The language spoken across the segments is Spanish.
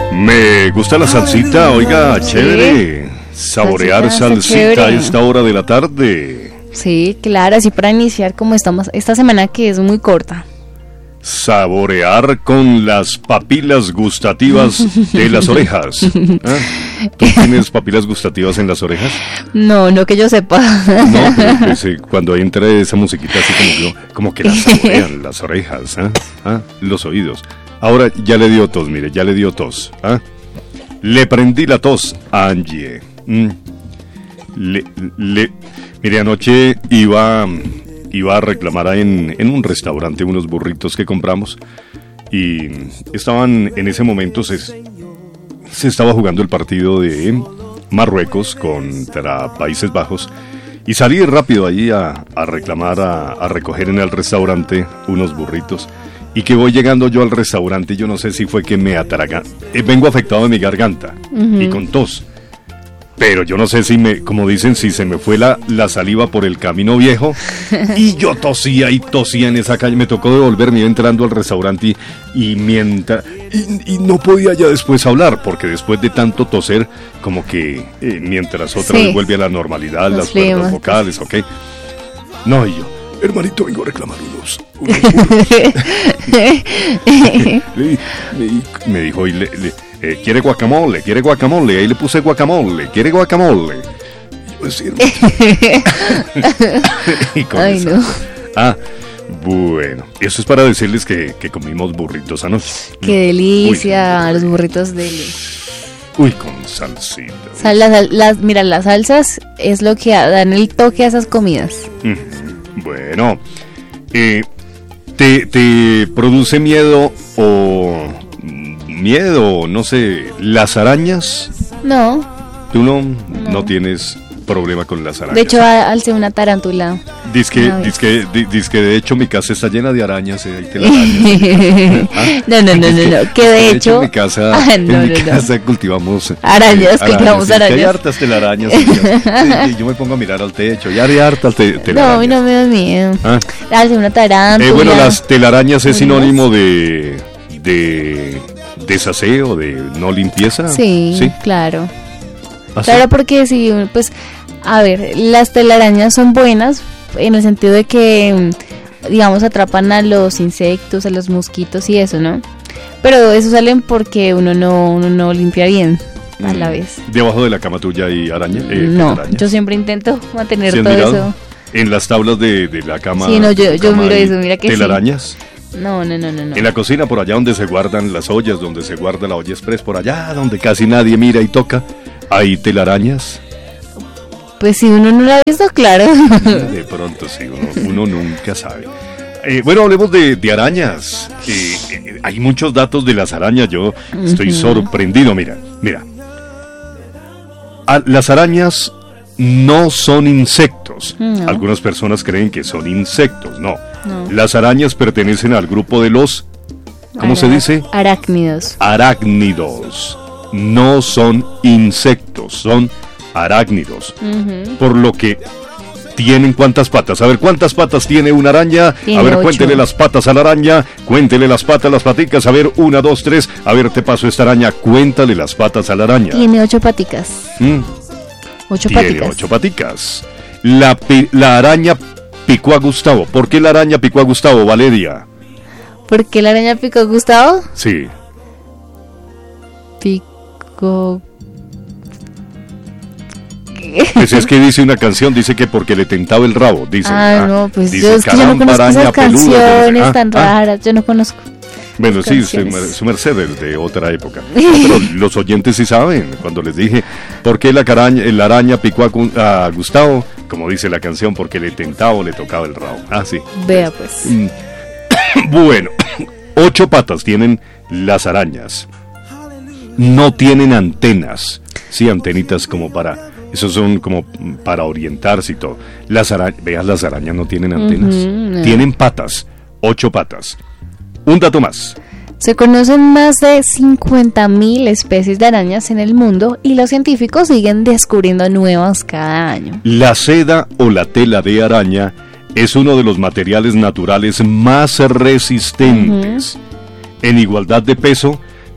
Me gusta la salsita, oiga, chévere. Saborear salsita a esta hora de la tarde. Sí, claro, así para iniciar como estamos esta semana que es muy corta. Saborear con las papilas gustativas de las orejas. ¿Ah? ¿Tú tienes papilas gustativas en las orejas? No, no que yo sepa. No, pues, cuando entra esa musiquita así como que las saborean las orejas, ¿eh? ¿Ah? Los oídos. Ahora ya le dio tos, mire, ya le dio tos. ¿Ah? Le prendí la tos a Angie. Mire, anoche iba a reclamar en un restaurante unos burritos que compramos y estaban en ese momento, se estaba jugando el partido de Marruecos contra Países Bajos y salí rápido allí a reclamar, a recoger en el restaurante unos burritos y que voy llegando yo al restaurante, yo no sé si fue que me atraga, vengo afectado de mi garganta y con tos. Pero yo no sé si como dicen, si se me fue la saliva por el camino viejo y yo tosía en esa calle. Me tocó devolverme, iba entrando al restaurante y no podía ya después hablar, porque después de tanto toser, como que mientras otra vez vuelve a la normalidad, las cuerdas vocales, ¿ok? No, y yo, hermanito, vengo a reclamar unos me dijo, y ¿quiere guacamole? Ahí le puse guacamole. ¿Quiere guacamole? Y yo decía, y con ay, eso. no. Ah, bueno, eso es para decirles que comimos burritos anoche. Qué delicia, los burritos deli. Uy, con salsita. Mira, las salsas es lo que dan el toque a esas comidas. Bueno, ¿te produce miedo no sé, las arañas? No. ¿Tú no tienes problema con las arañas? De hecho, alcé una tarántula. Dice que de hecho mi casa está llena de arañas, hay telarañas. ¿Ah? No. Que de hecho en mi casa, casa cultivamos arañas, cultivamos arañas. Hay hartas telarañas. Yo me pongo a mirar al techo, ya hay hartas telarañas. No, a mí no me da miedo. ¿Ah? Alcé una tarántula. Bueno, las telarañas es sinónimo de desaseo, de no limpieza. Sí, claro. ¿Ah, claro, sí? porque sí, pues, a ver, las telarañas son buenas en el sentido de que, digamos, atrapan a los insectos, a los mosquitos y eso, ¿no? Pero eso salen porque uno no limpia bien a la vez. ¿Debajo de la cama tuya hay araña? No, telarañas. yo siempre intento mantener ¿Sí has todo mirado? eso. En las tablas de la cama. Sí, no, yo miro eso, mira que telarañas. sí. No. En la cocina, por allá donde se guardan las ollas, donde se guarda la olla express, por allá donde casi nadie mira y toca, ¿hay telarañas? Pues si uno no la ha visto, claro. De pronto sí, uno nunca sabe. Bueno, hablemos de arañas. Hay muchos datos de las arañas, yo estoy sorprendido, mira. Las arañas no son insectos. No. Algunas personas creen que son insectos, no. Las arañas pertenecen al grupo de los, ¿cómo se dice? Arácnidos. Arácnidos. No son insectos, son arácnidos. Por lo que tienen ¿cuántas patas? A ver, ¿cuántas patas tiene una araña? Tiene a ver, 8. Cuéntele las patas a la araña. Cuéntele las patas, las paticas. A ver, 1, 2, 3. A ver, te paso esta araña. Cuéntale las patas a la araña. Tiene 8 paticas. 8 Tiene paticas. 8 paticas. La araña picó a Gustavo. ¿Por qué la araña picó a Gustavo, Valeria? ¿Por qué la araña picó a Gustavo? Sí. Picó. Pues es que dice una canción, dice que porque le tentaba el rabo, dice. No, pues dice, yo no conozco esas araña peluda, canciones tan raras, yo no conozco. Bueno, sí, canciones. su merced es de otra época. No, pero los oyentes sí saben, cuando les dije, ¿por qué la araña picó a Gustavo? Como dice la canción, porque le tentaba o le tocaba el rabo. Ah, sí. Vea pues. Bueno, 8 patas tienen las arañas. No tienen antenas. Sí, antenitas como para... Esos son como para orientarse y todo. Las arañas no tienen antenas. No. Tienen patas, 8 patas. Un dato más. Se conocen más de 50.000 especies de arañas en el mundo y los científicos siguen descubriendo nuevas cada año. La seda o la tela de araña es uno de los materiales naturales más resistentes. En igualdad de peso,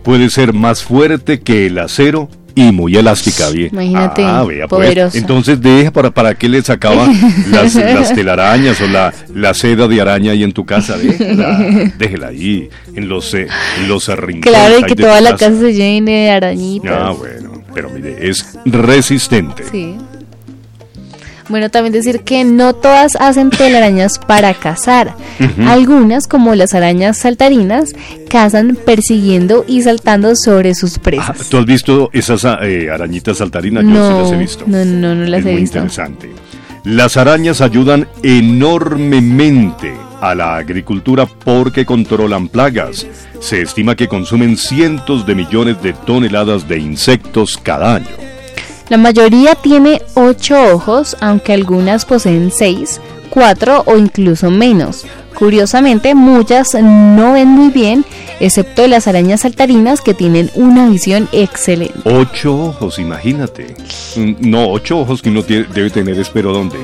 puede ser más fuerte que el acero y muy elástica, bien. Imagínate, vea, poderosa. pues, entonces deja para qué le sacaba las telarañas o la seda de araña ahí en tu casa, déjela ahí, en los rincones. Claro, y que toda la casa casa se llene de arañitas. Bueno, pero mire, es resistente. Sí. Bueno, también decir que no todas hacen telarañas para cazar. Algunas, como las arañas saltarinas, cazan persiguiendo y saltando sobre sus presas. ¿Tú has visto esas arañitas saltarinas? Yo sí las he visto. No las he visto. Muy interesante. Las arañas ayudan enormemente a la agricultura porque controlan plagas. Se estima que consumen cientos de millones de toneladas de insectos cada año. La mayoría tiene 8 ojos, aunque algunas poseen 6, 4 o incluso menos. Curiosamente, muchas no ven muy bien, excepto las arañas saltarinas, que tienen una visión excelente. 8 ojos, imagínate. No, 8 ojos que uno debe tener, espero, ¿dónde?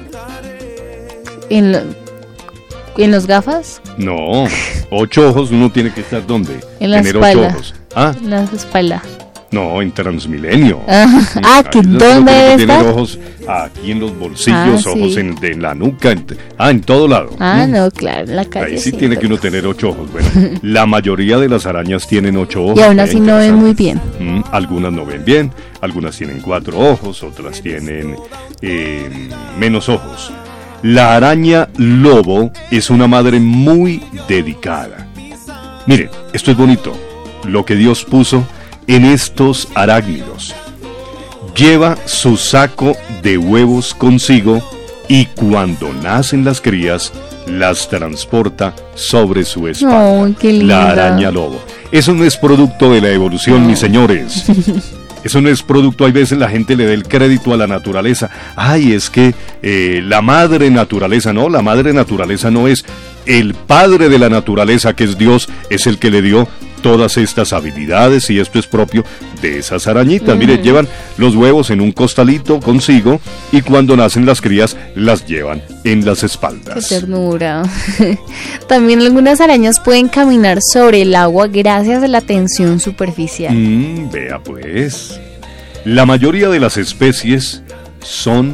¿En los gafas? No, 8 ojos uno tiene que estar ¿dónde? En la tener espalda. 8 ojos. En la espalda. No, en Transmilenio. ¿Que dónde debe tener estar? ojos aquí en los bolsillos, ojos sí. en la nuca, en todo lado. No, claro, en la calle. Ahí sí tiene que uno tener 8 ojos. Bueno, la mayoría de las arañas tienen 8 ojos. Y aún así no ven muy bien. Algunas no ven bien, algunas tienen 4 ojos, otras tienen menos ojos. La araña lobo es una madre muy dedicada. Miren, esto es bonito. Lo que Dios puso en estos arácnidos. Lleva su saco de huevos consigo y cuando nacen las crías, las transporta sobre su espalda. ¡Ay, qué linda! La araña lobo. Eso no es producto de la evolución, mis señores. Eso no es producto, hay veces la gente le da el crédito a la naturaleza. Es que la madre naturaleza, no, la madre naturaleza no es. El padre de la naturaleza, que es Dios, es el que le dio todas estas habilidades y esto es propio de esas arañitas. Mire, llevan los huevos en un costalito consigo y cuando nacen las crías las llevan en las espaldas. ¡Qué ternura! También algunas arañas pueden caminar sobre el agua gracias a la tensión superficial. Vea pues, la mayoría de las especies son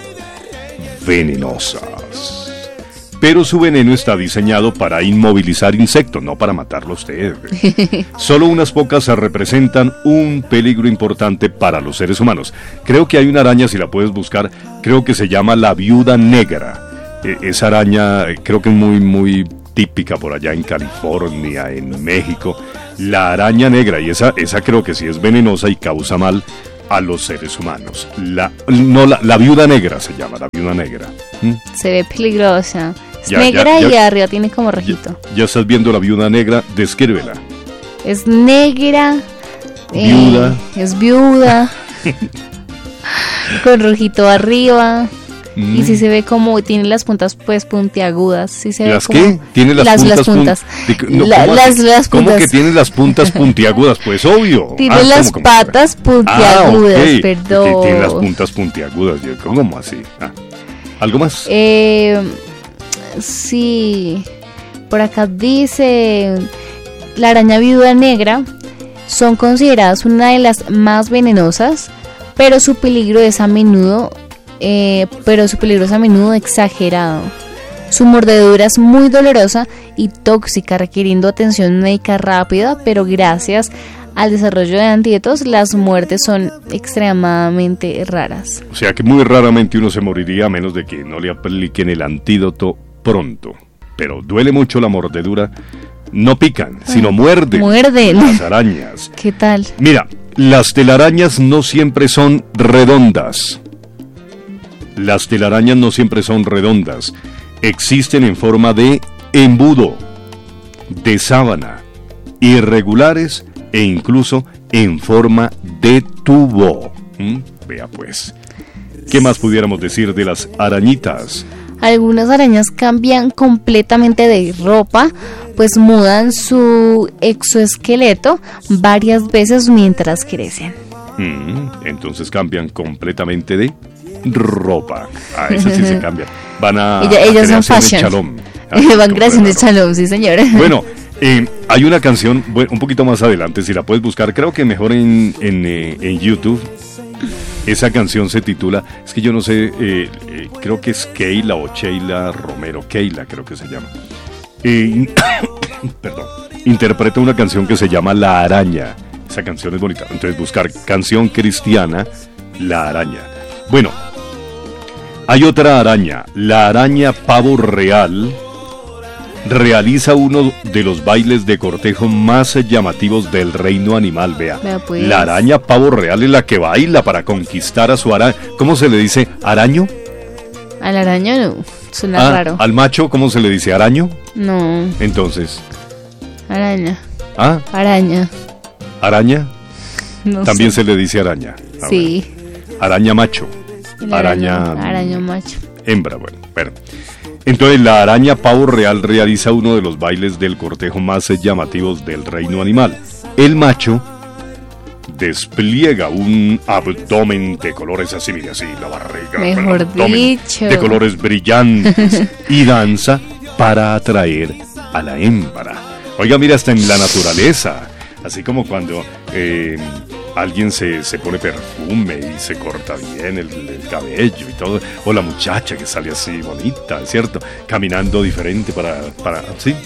venenosas. Pero su veneno está diseñado para inmovilizar insectos, no para matarlo a usted. Solo unas pocas representan un peligro importante para los seres humanos. Creo que hay una araña, si la puedes buscar, creo que se llama la viuda negra. Esa araña creo que es muy, muy típica por allá en California, en México. La araña negra, y esa creo que sí es venenosa y causa mal a los seres humanos. La viuda negra se llama, la viuda negra. Se ve peligrosa. Es negra y arriba tiene como rojito. Ya estás viendo la viuda negra, descríbela. Es negra. Viuda. Es viuda. Con rojito arriba. Y sí se ve como tiene las puntas pues puntiagudas. Sí se ¿Las ve como qué? ¿Tiene las puntas? Las ¿Cómo puntas. que tiene las puntas puntiagudas? Pues obvio. Tiene las patas puntiagudas, okay. perdón. Tiene las puntas puntiagudas. ¿Cómo así? ¿Algo más? Sí. Por acá dice: la araña viuda negra son consideradas una de las más venenosas, pero su peligro es a menudo exagerado. Su mordedura es muy dolorosa y tóxica, requiriendo atención médica rápida, pero gracias al desarrollo de antídotos, las muertes son extremadamente raras. O sea que muy raramente uno se moriría a menos de que no le apliquen el antídoto pronto. Pero duele mucho la mordedura. No pican, sino muerden. Muerden. Las arañas. ¿Qué tal? Mira, las telarañas no siempre son redondas. Las telarañas no siempre son redondas. Existen en forma de embudo, de sábana, irregulares e incluso en forma de tubo. Vea pues. ¿Qué más pudiéramos decir de las arañitas? Algunas arañas cambian completamente de ropa, pues mudan su exoesqueleto varias veces mientras crecen. Entonces cambian completamente de ropa. Esas sí se cambian. Van a ellas son fashion. Chalón. Van creación de Chalón, sí señora. Bueno, Hay una canción, bueno, un poquito más adelante, si la puedes buscar, creo que mejor en YouTube. Esa canción se titula, es que yo no sé, creo que es Keila o Sheila Romero, Keila creo que se llama. Perdón, interpreta una canción que se llama La Araña. Esa canción es bonita, entonces buscar canción cristiana, La Araña. Bueno, hay otra araña, la araña pavo real. Realiza uno de los bailes de cortejo más llamativos del reino animal, vea. Pues. La araña pavo real es la que baila para conquistar a su araña. ¿Cómo se le dice? ¿Araño? Al araño no, suena raro. ¿Al macho cómo se le dice? ¿Araño? No. Entonces. Araña. ¿Ah? Araña. ¿Araña? No También sé. se le dice araña. Sí. Araña macho. Araña macho. Hembra, bueno. Entonces la araña pavo real realiza uno de los bailes del cortejo más llamativos del reino animal. El macho despliega un abdomen de colores así, mira así, la barriga. Mejor dicho. De colores brillantes y danza para atraer a la hembra. Oiga, mira, hasta en la naturaleza. Así como cuando alguien se pone perfume y se corta bien el cabello y todo, o la muchacha que sale así bonita, ¿cierto? Caminando diferente para ¿sí?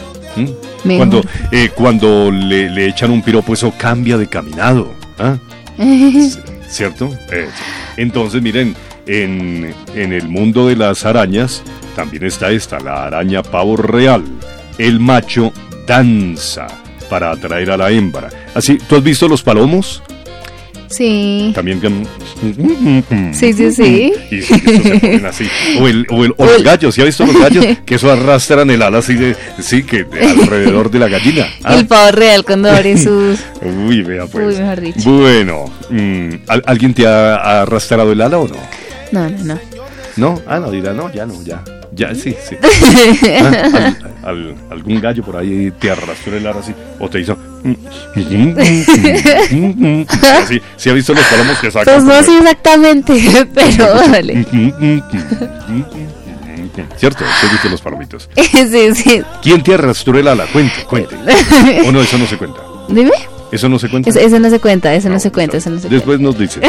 Cuando le echan un piropo, eso cambia de caminado, ¿ah? ¿Cierto? Entonces, miren, en el mundo de las arañas también está esta, la araña pavo real. El macho danza para atraer a la hembra. Así, ¿tú has visto los palomos? Sí. También Sí. Y eso se ponen así. O los gallos, ¿sí ha visto los gallos? Que eso arrastran el ala así que alrededor de la gallina. El pavo real cuando abre sus... Uy, vea pues. Uy, mejor dicho. Bueno, ¿alguien te ha arrastrado el ala o no? No. ¿No? No, dirá, no, ya no, ya. Ya, sí. Algún gallo por ahí te arrastró el ala así, o te hizo... así, ¿sí ha visto los palomos que sacan? Pues no, sí, exactamente, pero dale. ¿Cierto? ¿Sí has visto los palomitos? Sí. ¿Quién te arrastró el ala? Cuente. ¿O no, eso no se cuenta? Dime. ¿Eso no se cuenta? Eso no se cuenta, eso no se cuenta. Después nos dice.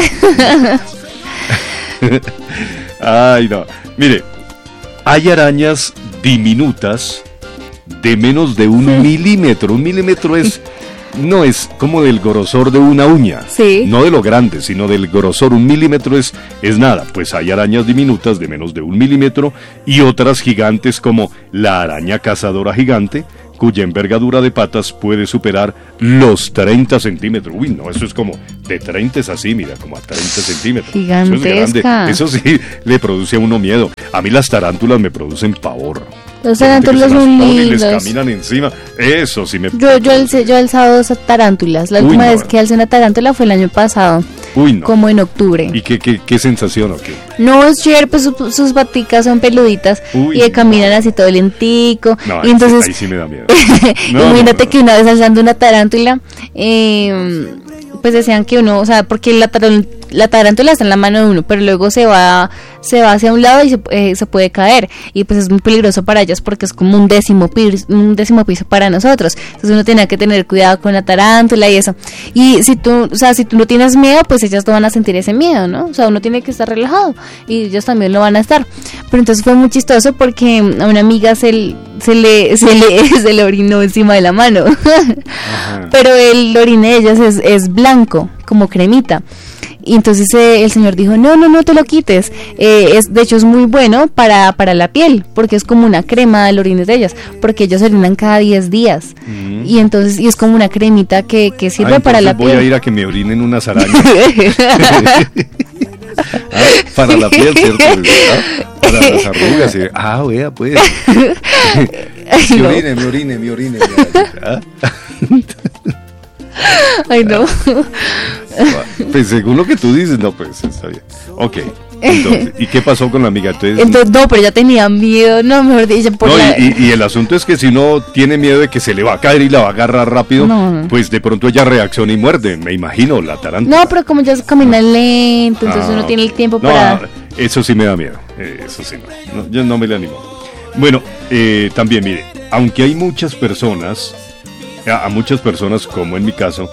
Ay, no. Mire, hay arañas diminutas de menos de 1 milímetro. 1 milímetro no es como del grosor de una uña. Sí. No de lo grande, sino del grosor. 1 milímetro es nada. Pues hay arañas diminutas de menos de 1 milímetro y otras gigantes como la araña cazadora gigante, cuya envergadura de patas puede superar los 30 centímetros. Uy, no, eso es como de 30 es así, mira, como a 30 centímetros. Gigantesca. Eso sí le produce a uno miedo. A mí las tarántulas me producen pavor. Los tarántulas son lindos. Y les caminan encima. Eso sí me... Yo he alzado 2 tarántulas. La última vez que alcé una tarántula fue el año pasado. Uy, no. Como en octubre. ¿Y qué sensación o qué? No, es chévere, pues sus paticas son peluditas. Uy, y caminan así todo lentico. No, y entonces, ahí sí me da miedo. Imagínate que una vez alzando una tarántula, pues decían que uno, o sea, porque la tarántula está en la mano de uno, pero luego se va hacia un lado y se puede caer, y pues es muy peligroso para ellas porque es como un décimo piso para nosotros. Entonces uno tiene que tener cuidado con la tarántula y eso. Y si tú no tienes miedo, pues ellas no van a sentir ese miedo, ¿no? O sea, uno tiene que estar relajado y ellos también lo van a estar. Pero entonces fue muy chistoso porque a una amiga se le orinó encima de la mano. Pero el orine de ellas es blanco, como cremita. Y entonces el señor dijo, no te lo quites, de hecho es muy bueno para la piel, porque es como una crema del orine de ellas, porque ellos orinan cada 10 días, y entonces es como una cremita que sirve para la piel. Voy a ir a que me orinen unas arañas. Para la piel, ¿cierto? Para las arrugas. Vea pues. Me orine. Ay, no. Pues según lo que tú dices, no, pues está bien. Ok. Entonces, ¿y qué pasó con la amiga? Entonces no, pero ella tenía miedo, no, mejor dicho, y el asunto es que si uno tiene miedo de que se le va a caer y la va a agarrar rápido, pues de pronto ella reacciona y muerde, me imagino, la tarántula. No, pero como ya se camina lento, entonces uno tiene el tiempo para... Eso sí me da miedo, eso sí no, yo no me le animo. Bueno, también mire, aunque hay muchas personas a muchas personas, como en mi caso,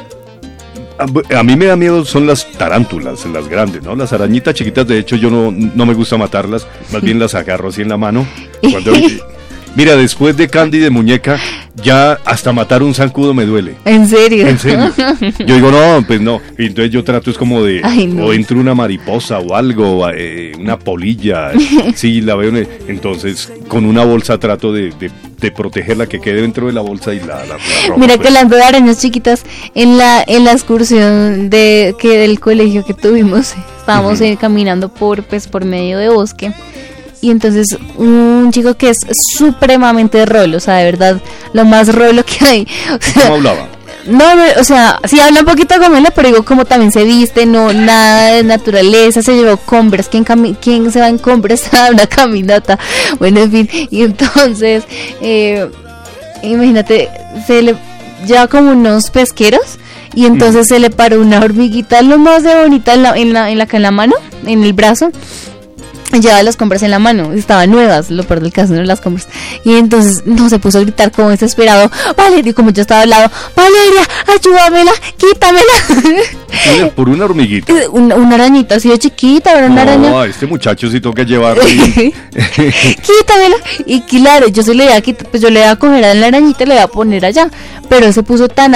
a mí me da miedo son las tarántulas, las grandes, ¿no? Las arañitas chiquitas, de hecho, yo no me gusta matarlas, más bien las agarro así en la mano. Mira, después de Candy de muñeca, ya hasta matar un zancudo me duele. ¿En serio? ¿En serio? Yo digo, no, pues no. Y entonces yo trato es como de, no. O entre una mariposa o algo, una polilla. Sí, la veo. Entonces, con una bolsa trato de protegerla, que quede dentro de la bolsa y la rojo. Mira, pues. que hablando de arañas chiquitas, en la excursión del colegio que tuvimos, estábamos caminando por medio de bosque. Y entonces un chico que es supremamente rolo, o sea, de verdad, lo más rolo que hay. O sea, ¿cómo hablaba? No, o sea, sí habla un poquito como él, pero digo, como también se viste, no, nada de naturaleza, se llevó Converse. ¿Quién se va en Converse a una caminata? Bueno, en fin, y entonces, imagínate, se le lleva como unos pesqueros. Y entonces se le paró una hormiguita, lo más de bonita en la mano, en el brazo. Llevaba las Converse en la mano, estaban nuevas, lo peor del caso, no las Converse. Y entonces se puso a gritar como desesperado, Valeria, y como yo estaba al lado, Valeria, ayúdamela, quítamela. Por una hormiguita. Una arañita así de chiquita, era una araña. No, este muchacho sí toca llevarlo. Quítamela. Y claro, yo se le iba a quitar, pues yo le iba a coger a la arañita y le iba a poner allá. Pero él se puso tan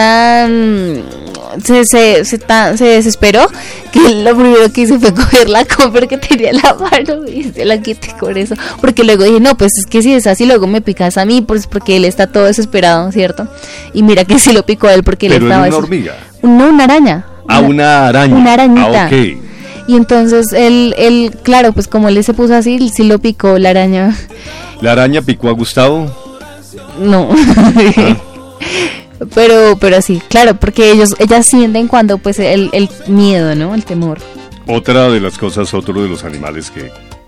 se desesperó que lo primero que hice fue coger la Converse que tenía en la mano y se la quité con eso, porque luego dije, no, pues es que si es así luego me picas a mí, pues porque él está todo desesperado, ¿cierto? Y mira que sí lo picó a él porque él estaba... ¿Pero era una hormiga? No, una araña. Una araña. Una arañita. Okay. Y entonces él, claro, pues como él se puso así, sí lo picó la araña. ¿La araña picó a Gustavo? No. Pero sí, claro, porque ellas sienten cuando pues el miedo, ¿no? El temor. Otra de las cosas, otro de los animales que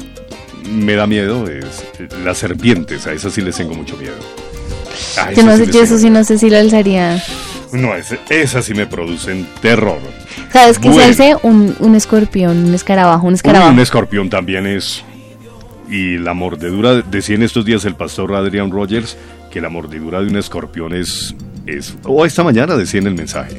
me da miedo es las serpientes. A esas sí les tengo mucho miedo. Yo no sé, eso sí no sé si lo alzaría. No, esas sí me producen terror. ¿Sabes qué se alce? Un escorpión, un escarabajo. Un escorpión también es. Y la mordedura, decía en estos días el pastor Adrian Rogers, que la mordedura de un escorpión es o esta mañana decía en el mensaje.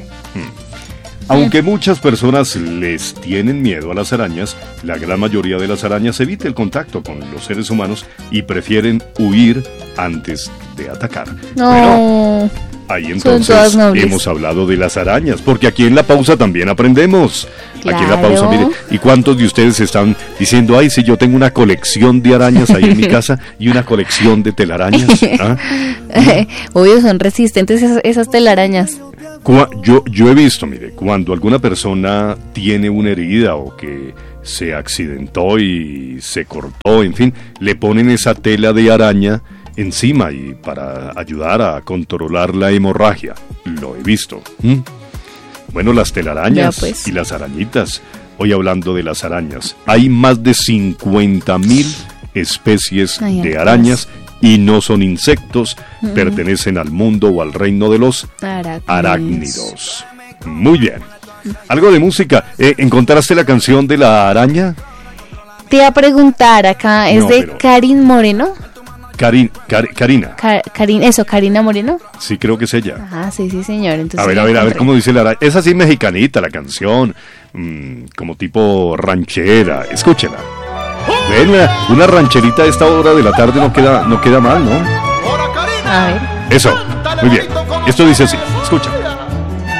Aunque muchas personas les tienen miedo a las arañas, la gran mayoría de las arañas evita el contacto con los seres humanos y prefieren huir antes de atacar. No. Bueno, ahí entonces hemos hablado de las arañas, porque aquí en la pausa también aprendemos. Claro. Aquí en la pausa, mire, ¿y cuántos de ustedes están diciendo, ay, si yo tengo una colección de arañas ahí en mi casa y una colección de telarañas? ¿Ah? Obvio, son resistentes esas telarañas. Yo he visto, mire, cuando alguna persona tiene una herida o que se accidentó y se cortó, en fin, le ponen esa tela de araña encima y para ayudar a controlar la hemorragia. Lo he visto. Bueno, las telarañas y las arañitas. Hoy hablando de las arañas, hay más de 50,000 especies de arañas y no son insectos, pertenecen al mundo o al reino de los arácnidos. Muy bien. Algo de música. ¿Encontraste la canción de la araña? Te iba a preguntar acá, ¿es de Karin Moreno? Karina. Karina Moreno. Sí, creo que es ella. Ajá, sí, señor. Entonces, a ver, ¿cómo dice la araña? Es así mexicanita la canción, como tipo ranchera. Escúchela. Ven, una rancherita a esta hora de la tarde no queda mal, ¿no? A ver. Eso, muy bien. Esto dice así, escucha.